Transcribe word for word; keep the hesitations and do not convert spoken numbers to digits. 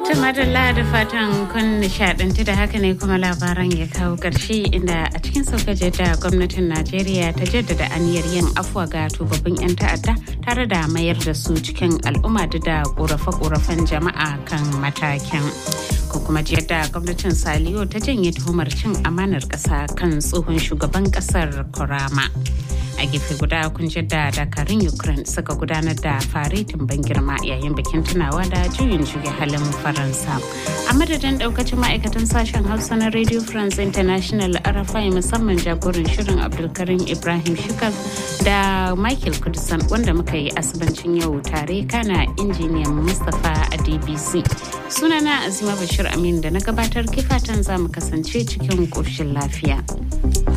Madalla da fatan kun nishadantu da haka ne kuma labaran ya kawo ƙarshe inda a cikin saukaje da gwamnatin Najeriya ta jaddada aniyar yin afuwa ga tubabbin 'yan ta'adda tare da mayar da su cikin al'umma da ƙorafe-ƙorafen jama'a kan matakin. Ko kuma jiyar da gwamnatin Saliyo ta janye tuhumar cin amanar ƙasa kan tsohon shugaban ƙasar Kurama. A gefe guda kun da dakarun Ukraine suka gudanar da faretin ban girma yayin bikin tunawa da juyin juya halin Faransa. A madadin daukacin ma'aikatan sashen Hausa na Radio France International R F I musamman jagoran shirin Abdulkarim Ibrahim Shukar da Michael Kudusan wanda muka yi asibancin yau tare kana injiniyan Mustapha a D B C. Sunana Azima Bashir Amin da na gabatar kifatan za mu kasance cikin ƙoshin lafiya.